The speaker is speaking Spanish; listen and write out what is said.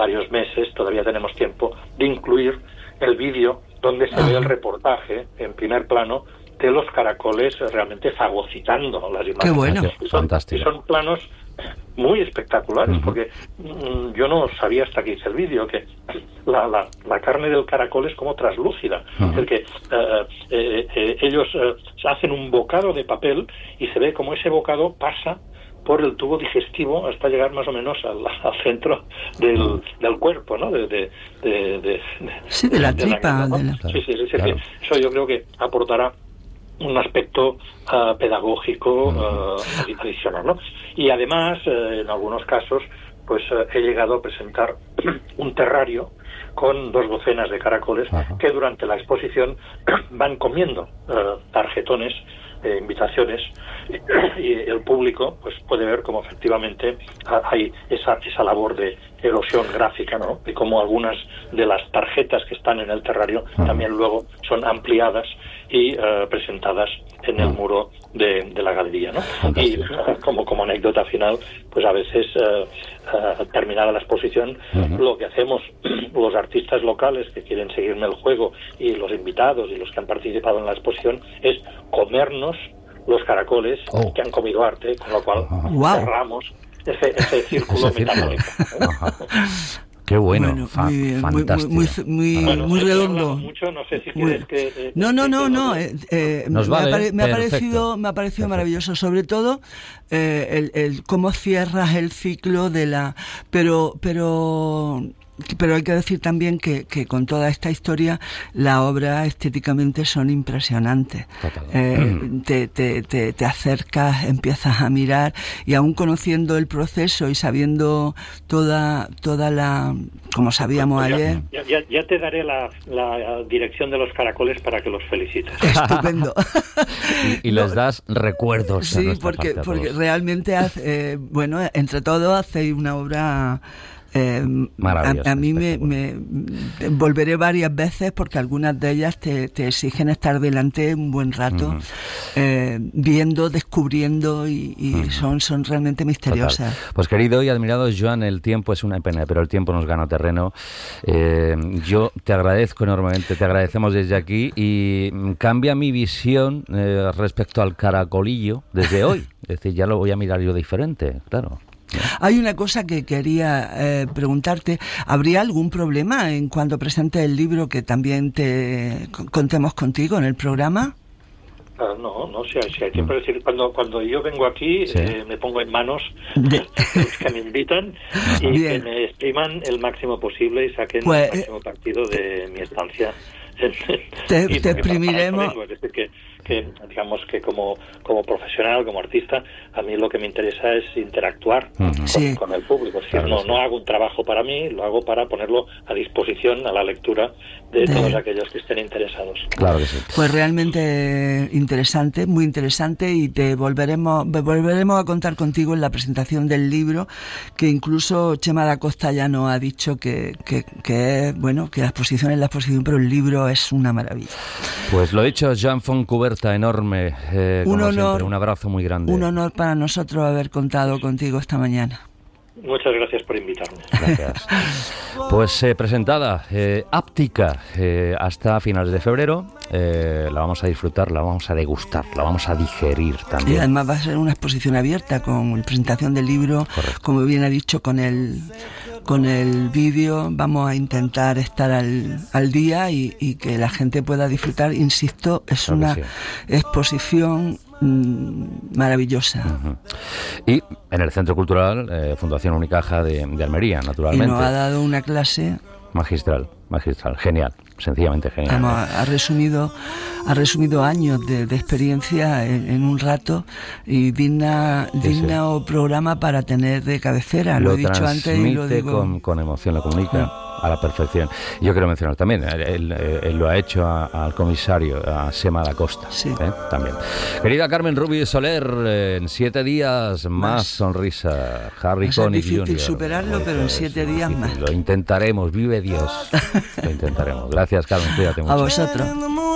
varios meses, todavía tenemos tiempo de incluir el vídeo donde se ve el reportaje en primer plano de los caracoles realmente fagocitando las imágenes. Qué bueno. Y son planos muy espectaculares, porque yo no sabía hasta que hice el vídeo que la carne del caracol es como traslúcida. Es decir, que ellos hacen un bocado de papel y se ve como ese bocado pasa por el tubo digestivo hasta llegar más o menos al centro del cuerpo, ¿no? Sí, de la tripa. Sí, claro. Eso yo creo que aportará un aspecto pedagógico adicional, ¿no? Y además, en algunos casos, pues he llegado a presentar un terrario con 2 docenas de caracoles que durante la exposición van comiendo tarjetones, invitaciones, y el público pues puede ver cómo efectivamente hay esa labor de erosión gráfica, ¿no? Y como algunas de las tarjetas que están en el terrario también luego son ampliadas y presentadas en el muro de la galería, ¿no? Y como anécdota final, pues a veces terminada la exposición, lo que hacemos los artistas locales que quieren seguirme el juego y los invitados y los que han participado en la exposición es comernos los caracoles que han comido arte, con lo cual cerramos ese círculo metabólico. Qué bueno, fantástico. Muy redondo. Mucho, no sé si quieres que... No. Me ha parecido maravilloso, sobre todo el cómo cierras el ciclo de la... Pero hay que decir también que con toda esta historia las obras estéticamente son impresionantes. Te acercas, empiezas a mirar y aún conociendo el proceso y sabiendo toda la... como sabíamos ayer... Ya te daré la dirección de los caracoles para que los felicites. Estupendo. y les das recuerdos. Sí, porque realmente entre todos hacéis una obra... a mí me volveré varias veces porque algunas de ellas te exigen estar delante un buen rato, viendo, descubriendo y son realmente misteriosas. Total. Pues querido y admirado Joan, el tiempo es una pena, pero el tiempo nos gana terreno. Yo te agradezco enormemente, te agradecemos desde aquí y cambia mi visión respecto al caracolillo desde hoy. Es decir, ya lo voy a mirar yo diferente, claro. Hay una cosa que quería preguntarte. ¿Habría algún problema en cuando presentes el libro que también te contemos contigo en el programa? No, si hay tiempo. Es decir, cuando yo vengo aquí, me pongo en manos de los que me invitan y que me expriman el máximo posible y saquen el máximo partido de mi estancia. Te exprimiremos. Es decir, que digamos que como profesional, como artista, a mí lo que me interesa es interactuar con el público. Es decir, no hago un trabajo para mí, lo hago para ponerlo a disposición, a la lectura de todos aquellos que estén interesados. Claro que sí. Pues realmente interesante, muy interesante, y te volveremos a contar contigo en la presentación del libro, que incluso Chema da Costa ya nos ha dicho que es, bueno, que la exposición es la exposición, pero el libro es una maravilla. Pues lo dicho, Joan Fontcuberta, enorme, un honor, siempre, un abrazo muy grande. Un honor para nosotros haber contado contigo esta mañana. Muchas gracias por invitarme. Gracias. Pues presentada, Áptica, hasta finales de febrero. La vamos a disfrutar, la vamos a degustar, la vamos a digerir también. Y además va a ser una exposición abierta con la presentación del libro. Correcto. Como bien ha dicho, con el vídeo vamos a intentar estar al día y que la gente pueda disfrutar. Insisto, es una exposición maravillosa. Y en el Centro Cultural Fundación Unicaja de Almería, naturalmente. Y nos ha dado una clase magistral, genial, sencillamente genial. Ha resumido años de experiencia en un rato, y digna programa para tener de cabecera. Lo he dicho antes y lo digo con emoción, lo comunica a la perfección. Yo quiero mencionar también, él lo ha hecho al comisario, a Chema da Costa, también. Querida Carmen Rubí Soler, en 7 días más sonrisa. Harry Connick Jr. Es difícil superarlo, pero en 7 días más. Lo intentaremos, vive Dios. Lo intentaremos. Gracias, Carmen, cuídate mucho. A vosotros.